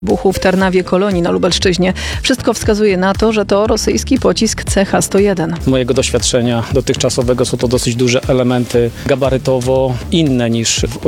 Wybuchu w Tarnawie Kolonii na Lubelszczyźnie. Wszystko wskazuje na to, że to rosyjski pocisk CH-101. Z mojego doświadczenia dotychczasowego są to dosyć duże elementy gabarytowo inne niż w